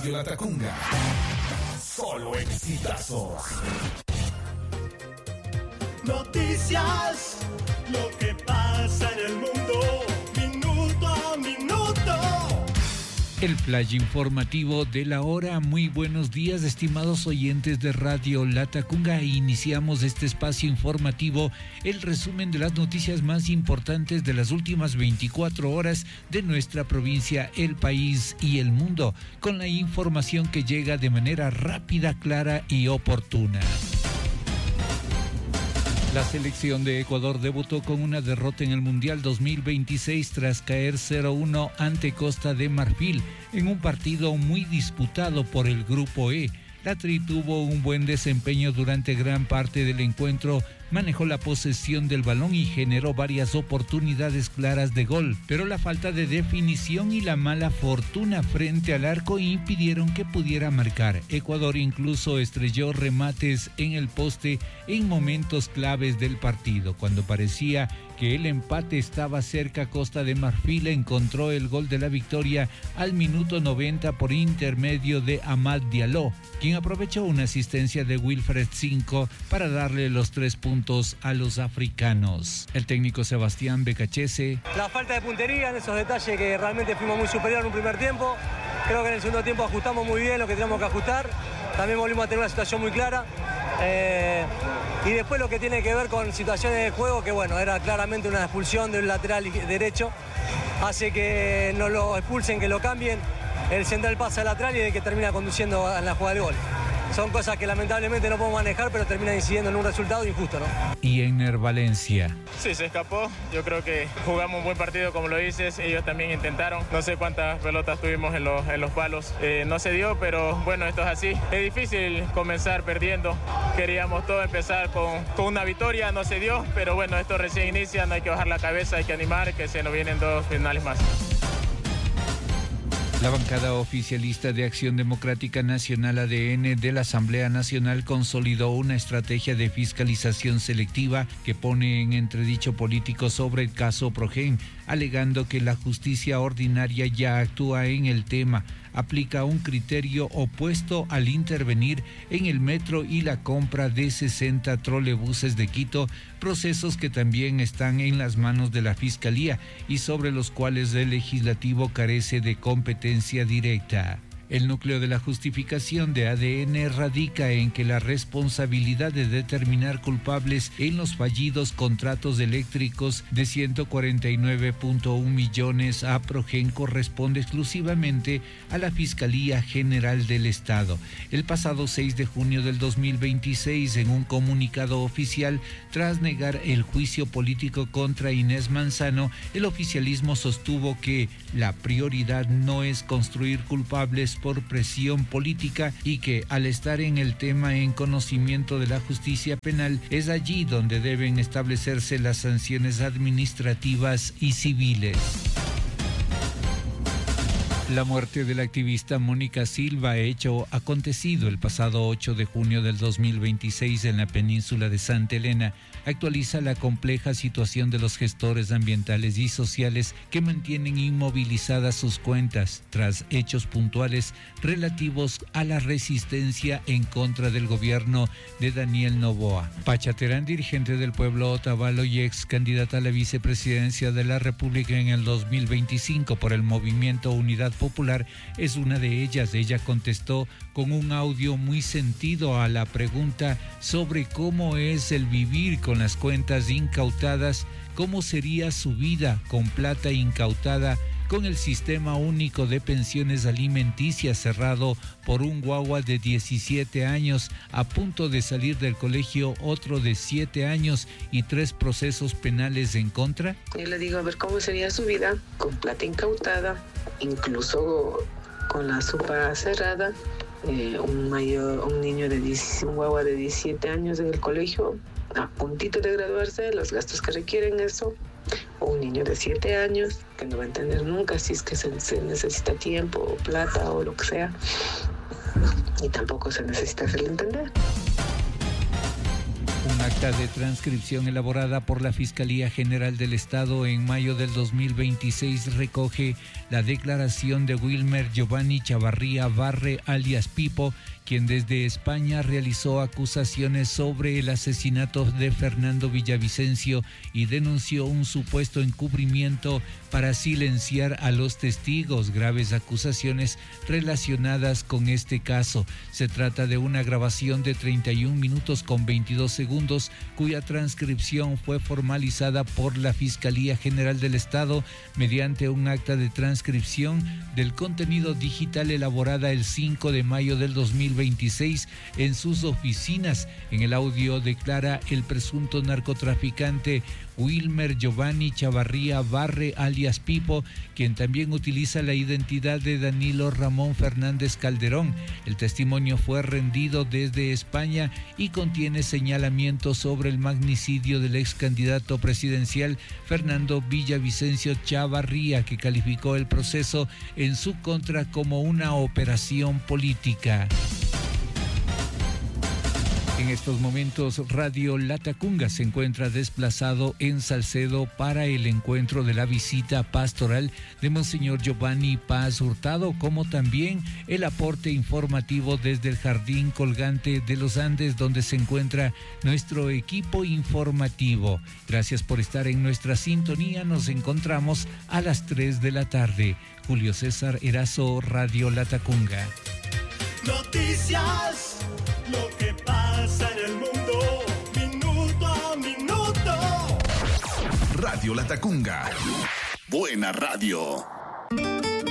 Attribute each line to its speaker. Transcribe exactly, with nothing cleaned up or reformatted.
Speaker 1: Radio Latacunga. Solo exitazos.
Speaker 2: Noticias, lo que pasa en el mundo, minuto a minuto.
Speaker 3: El flash informativo de la hora. Muy buenos días, estimados oyentes de Radio Latacunga. Iniciamos este espacio informativo, el resumen de las noticias más importantes de las últimas veinticuatro horas de nuestra provincia, el país y el mundo, con la información que llega de manera rápida, clara y oportuna. La selección de Ecuador debutó con una derrota en el Mundial dos mil veintiséis tras caer cero uno ante Costa de Marfil en un partido muy disputado por el Grupo E. La Tri tuvo un buen desempeño durante gran parte del encuentro, manejó la posesión del balón y generó varias oportunidades claras de gol, pero la falta de definición y la mala fortuna frente al arco impidieron que pudiera marcar. Ecuador incluso estrelló remates en el poste en momentos claves del partido. Cuando parecía que el empate estaba cerca, Costa de Marfil encontró el gol de la victoria al minuto noventa por intermedio de Amad Diallo, quien aprovechó una asistencia de Wilfred Cinco para darle los tres puntos a los africanos. El técnico Sebastián Becachese.
Speaker 4: La falta de puntería en esos detalles que realmente fuimos muy superior en un primer tiempo. Creo que en el segundo tiempo ajustamos muy bien lo que teníamos que ajustar. También volvimos a tener una situación muy clara. Eh, y después lo que tiene que ver con situaciones de juego, que bueno, era claramente una expulsión de un lateral derecho. Hace que no lo expulsen, que lo cambien. El central pasa al lateral y el que termina conduciendo en la jugada del gol. Son cosas que lamentablemente no podemos manejar, pero terminan incidiendo en un resultado injusto, ¿no?
Speaker 3: Y Ener Valencia.
Speaker 5: Sí, se escapó. Yo creo que jugamos un buen partido, como lo dices. Ellos también intentaron. No sé cuántas pelotas tuvimos en los, en los palos. Eh, no se dio, pero bueno, esto es así. Es difícil comenzar perdiendo. Queríamos todo empezar con, con una victoria. No se dio, pero bueno, esto recién inicia. No hay que bajar la cabeza, hay que animar, que se nos vienen dos finales más.
Speaker 3: La bancada oficialista de Acción Democrática Nacional A D N de la Asamblea Nacional consolidó una estrategia de fiscalización selectiva que pone en entredicho político sobre el caso Progen, alegando que la justicia ordinaria ya actúa en el tema, aplica un criterio opuesto al intervenir en el metro y la compra de sesenta trolebuses de Quito, procesos que también están en las manos de la Fiscalía y sobre los cuales el legislativo carece de competencia directa. El núcleo de la justificación de A D N radica en que la responsabilidad de determinar culpables en los fallidos contratos eléctricos de ciento cuarenta y nueve punto uno millones a Progen corresponde exclusivamente a la Fiscalía General del Estado. El pasado seis de junio del dos mil veintiséis, en un comunicado oficial, tras negar el juicio político contra Inés Manzano, el oficialismo sostuvo que la prioridad no es construir culpables por presión política y que al estar en el tema en conocimiento de la justicia penal es allí donde deben establecerse las sanciones administrativas y civiles. La muerte de la activista Mónica Silva, hecho acontecido el pasado ocho de junio del dos mil veintiséis en la península de Santa Elena, actualiza la compleja situación de los gestores ambientales y sociales que mantienen inmovilizadas sus cuentas tras hechos puntuales relativos a la resistencia en contra del gobierno de Daniel Noboa. Pacha Terán, dirigente del pueblo Otavalo y ex candidata a la vicepresidencia de la República en el dos mil veinticinco por el movimiento Unidad Popular, es una de ellas. Ella contestó con un audio muy sentido a la pregunta sobre cómo es el vivir con las cuentas incautadas, cómo sería su vida con plata incautada, con el sistema único de pensiones alimenticias cerrado por un guagua de diecisiete años a punto de salir del colegio, otro de siete años y tres procesos penales en contra.
Speaker 6: Yo le digo, a ver cómo sería su vida con plata incautada, incluso con la sopa cerrada, eh, un mayor, un niño de diez, un guagua de diecisiete años en el colegio, a puntito de graduarse, los gastos que requieren eso, o un niño de siete años que no va a entender nunca si es que se, se necesita tiempo o plata o lo que sea, y tampoco se necesita hacerle entender.
Speaker 3: Un acta de transcripción elaborada por la Fiscalía General del Estado en mayo del dos mil veintiséis recoge la declaración de Wilmer Giovanni Chavarría Barre, alias Pipo, quien desde España realizó acusaciones sobre el asesinato de Fernando Villavicencio y denunció un supuesto encubrimiento para silenciar a los testigos, graves acusaciones relacionadas con este caso. Se trata de una grabación de treinta y un minutos con veintidós segundos, cuya transcripción fue formalizada por la Fiscalía General del Estado mediante un acta de transcripción del contenido digital elaborada el cinco de mayo del dos mil veintiséis en sus oficinas. En el audio declara el presunto narcotraficante Wilmer Giovanni Chavarría Barre, alias Pipo, quien también utiliza la identidad de Danilo Ramón Fernández Calderón. El testimonio fue rendido desde España y contiene señalamientos sobre el magnicidio del ex candidato presidencial Fernando Villavicencio Chavarría, que calificó el proceso en su contra como una operación política. En estos momentos, Radio Latacunga se encuentra desplazado en Salcedo para el encuentro de la visita pastoral de Monseñor Giovanni Paz Hurtado, como también el aporte informativo desde el Jardín Colgante de los Andes, donde se encuentra nuestro equipo informativo. Gracias por estar en nuestra sintonía. Nos encontramos a las tres de la tarde. Julio César Erazo, Radio Latacunga.
Speaker 2: Noticias, lo que pasa en el mundo, minuto a minuto.
Speaker 1: Radio Latacunga. Buena radio.